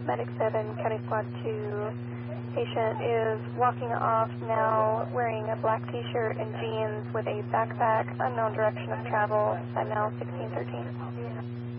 Medic 7, County Squad 2. Patient is walking off now wearing a black t-shirt and jeans with a backpack, unknown direction of travel, time now 1613.